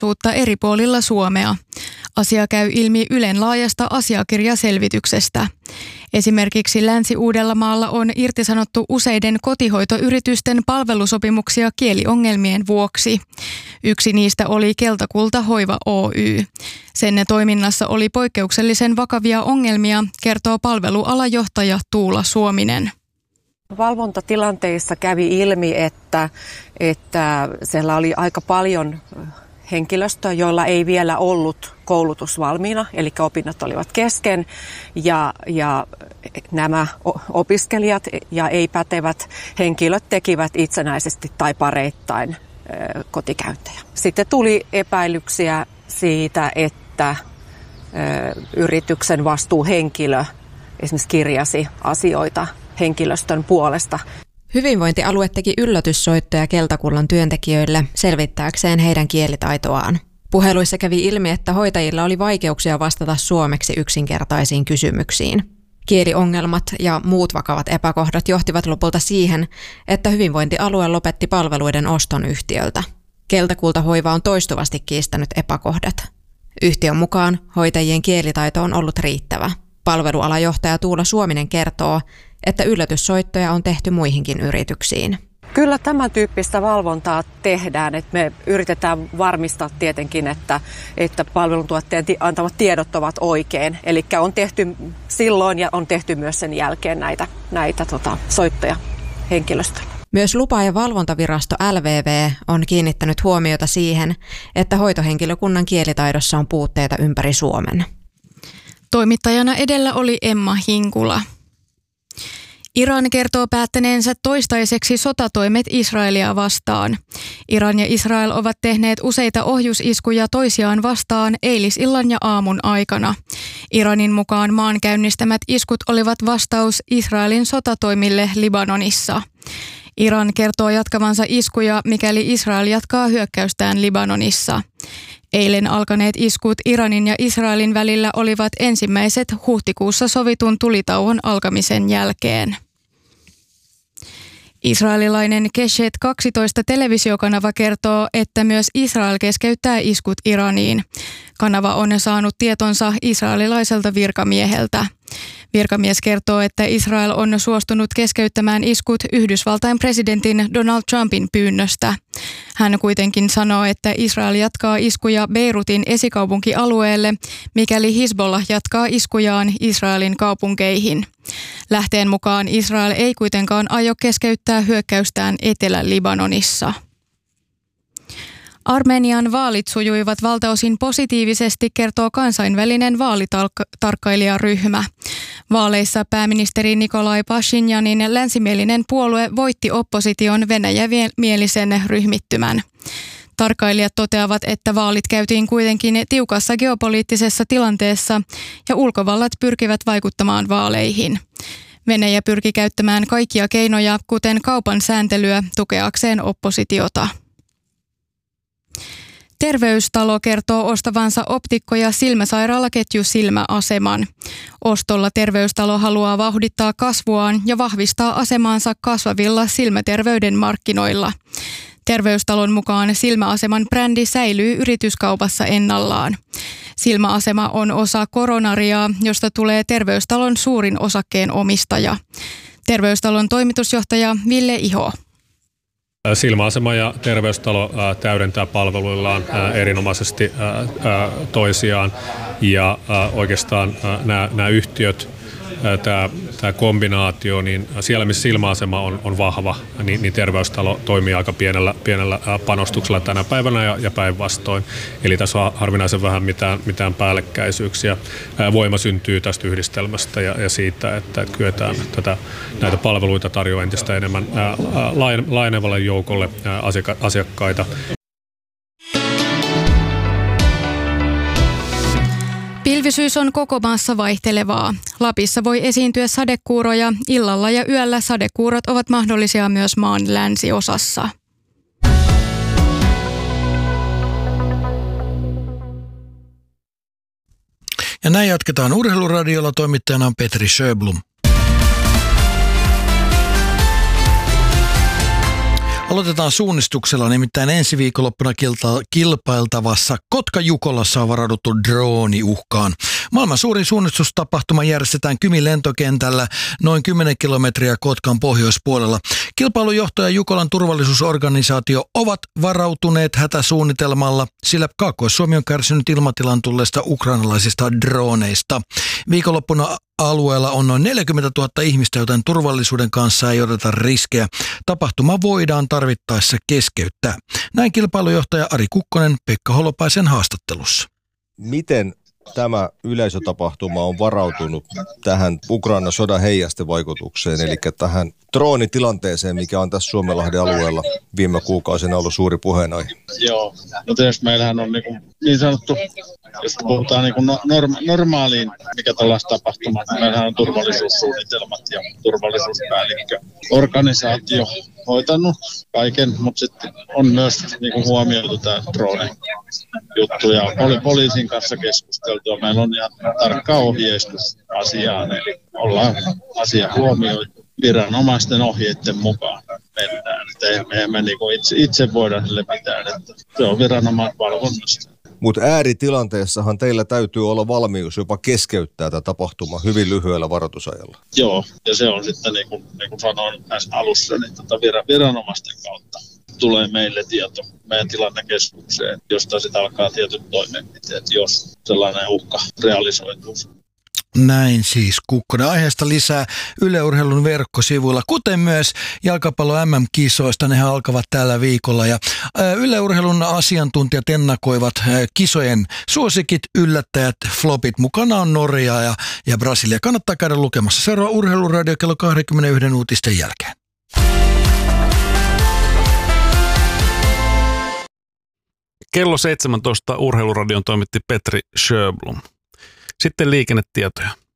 eri puolilla Suomea. Asia käy ilmi Ylen laajasta asiakirjaselvityksestä. Esimerkiksi Länsi-Uudellamaalla on irtisanottu useiden kotihoitoyritysten palvelusopimuksia kieliongelmien vuoksi. Yksi niistä oli Keltakulta Hoiva Oy. Sen toiminnassa oli poikkeuksellisen vakavia ongelmia, kertoo palvelualajohtaja Tuula Suominen. Valvontatilanteissa kävi ilmi, että siellä oli aika paljon henkilöstöä, joilla ei vielä ollut koulutus valmiina, eli opinnot olivat kesken, ja nämä opiskelijat ja ei-pätevät henkilöt tekivät itsenäisesti tai pareittain kotikäyntejä. Sitten tuli epäilyksiä siitä, että yrityksen vastuuhenkilö esimerkiksi kirjasi asioita henkilöstön puolesta. Hyvinvointialue teki yllätyssoittoja Keltakullan työntekijöille selvittääkseen heidän kielitaitoaan. Puheluissa kävi ilmi, että hoitajilla oli vaikeuksia vastata suomeksi yksinkertaisiin kysymyksiin. Kieliongelmat ja muut vakavat epäkohdat johtivat lopulta siihen, että hyvinvointialue lopetti palveluiden oston yhtiöltä. Keltakulta Hoiva on toistuvasti kiistänyt epäkohdat. Yhtiön mukaan hoitajien kielitaito on ollut riittävä. Palvelualajohtaja Tuula Suominen kertoo, että yllätyssoittoja on tehty muihinkin yrityksiin. Kyllä tämän tyyppistä valvontaa tehdään, että me yritetään varmistaa tietenkin, että palveluntuottajien antamat tiedot ovat oikein. Eli on tehty silloin ja on tehty myös sen jälkeen näitä soittoja henkilöstölle. Myös lupa- ja valvontavirasto LVV on kiinnittänyt huomiota siihen, että hoitohenkilökunnan kielitaidossa on puutteita ympäri Suomen. Toimittajana edellä oli Emma Hinkula. Iran kertoo päättäneensä toistaiseksi sotatoimet Israelia vastaan. Iran ja Israel ovat tehneet useita ohjusiskuja toisiaan vastaan eilisillan ja aamun aikana. Iranin mukaan maan käynnistämät iskut olivat vastaus Israelin sotatoimille Libanonissa. Iran kertoo jatkavansa iskuja, mikäli Israel jatkaa hyökkäystään Libanonissa. Eilen alkaneet iskut Iranin ja Israelin välillä olivat ensimmäiset huhtikuussa sovitun tulitauon alkamisen jälkeen. Israelilainen Keshet 12 televisiokanava kertoo, että myös Israel keskeyttää iskut Iraniin. Kanava on saanut tietonsa israelilaiselta virkamieheltä. Virkamies kertoo, että Israel on suostunut keskeyttämään iskut Yhdysvaltain presidentin Donald Trumpin pyynnöstä. Hän kuitenkin sanoo, että Israel jatkaa iskuja Beirutin esikaupunkialueelle, mikäli Hizbollah jatkaa iskujaan Israelin kaupunkeihin. Lähteen mukaan Israel ei kuitenkaan aio keskeyttää hyökkäystään Etelä-Libanonissa. Armenian vaalit sujuivat valtaosin positiivisesti, kertoo kansainvälinen vaalitarkkailijaryhmä. Vaaleissa pääministeri Nikolai Pashinjanin länsimielinen puolue voitti opposition venäjämielisen ryhmittymän. Tarkkailijat toteavat, että vaalit käytiin kuitenkin tiukassa geopoliittisessa tilanteessa ja ulkovallat pyrkivät vaikuttamaan vaaleihin. Venäjä pyrki käyttämään kaikkia keinoja, kuten kaupan sääntelyä, tukeakseen oppositiota. Terveystalo kertoo ostavansa optikko- ja silmäsairaalaketju Silmäaseman. Ostolla Terveystalo haluaa vauhdittaa kasvuaan ja vahvistaa asemaansa kasvavilla silmäterveyden markkinoilla. Terveystalon mukaan Silmäaseman brändi säilyy yrityskaupassa ennallaan. Silmäasema on osa Coronariaa, josta tulee Terveystalon suurin osakkeen omistaja. Terveystalon toimitusjohtaja Ville Iho. Silmäasema ja Terveystalo täydentää palveluillaan erinomaisesti toisiaan ja oikeastaan nämä yhtiöt, tämä kombinaatio, niin siellä missä Silmäasema on vahva, niin Terveystalo toimii aika pienellä panostuksella tänä päivänä ja päinvastoin. Eli tässä on harvinaisen vähän mitään päällekkäisyyksiä. Voima syntyy tästä yhdistelmästä ja siitä, että kyetään näitä palveluita tarjoamaan entistä enemmän laajenevalle joukolle asiakkaita. Pilvisyys on koko maassa vaihtelevaa. Lapissa voi esiintyä sadekuuroja. Illalla ja yöllä sadekuurot ovat mahdollisia myös maan länsiosassa. Ja näin jatketaan Urheiluradiolla. Toimittajana on Petri Sjöblom. Aloitetaan suunnistuksella, nimittäin ensi viikonloppuna kilpailtavassa Kotka-Jukolassa on varauduttu drooniuhkaan. Maailman suurin suunnistustapahtuma järjestetään Kymin lentokentällä noin 10 kilometriä Kotkan pohjoispuolella. Kilpailujohtaja Jukolan turvallisuusorganisaatio ovat varautuneet hätäsuunnitelmalla, sillä Kaakkois-Suomi on kärsinyt ilmatilan tulleista ukrainalaisista drooneista. Viikonloppuna alueella on noin 40 000 ihmistä, joten turvallisuuden kanssa ei odota riskejä. Tapahtuma voidaan tarvittaessa keskeyttää. Näin kilpailujohtaja Ari Kukkonen Pekka Holopaisen haastattelussa. Miten tämä yleisötapahtuma on varautunut tähän Ukrainan sodan heijastevaikutukseen, eli tähän droonitilanteeseen, mikä on tässä Suomenlahden alueella viime kuukausina ollut suuri puheenaihe? Joo, no tietysti meillähän on niin sanottu, jos puhutaan normaaliin, mikä tällaista tapahtumaa, meillähän on turvallisuussuunnitelmat ja turvallisuuspäällikkö. Organisaatio hoitanut kaiken, mutta sitten on myös huomioitu tämä drone-juttu ja poliisin kanssa keskusteltua. Meillä on ihan tarkka ohjeistus asiaan, eli ollaan asia huomioitu viranomaisten ohjeiden mukaan mennään. Me emme itse voida sille mitään, että se on viranomaisvalvonnasta. Mutta ääritilanteessahan teillä täytyy olla valmius jopa keskeyttää tätä tapahtumaa hyvin lyhyellä varoitusajalla. Joo, ja se on sitten niin kuin sanoin tässä alussa, niin viranomaisten kautta tulee meille tieto meidän tilannekeskukseen, josta sitten alkaa tietyt toimenpiteet, jos sellainen uhka realisoituu. Näin siis Kukkonen. Aiheesta lisää Yle Urheilun verkkosivuilla, kuten myös jalkapallo MM-kisoista. Nehän alkavat tällä viikolla. Ja Yle Urheilun asiantuntijat ennakoivat kisojen suosikit, yllättäjät, flopit. Mukana on Norja ja Brasilia. Kannattaa käydä lukemassa. Seuraa Urheiluradio kello 21 uutisten jälkeen. Kello 17 Urheiluradion toimitti Petri Sjöblom. Sitten liikennetietoja.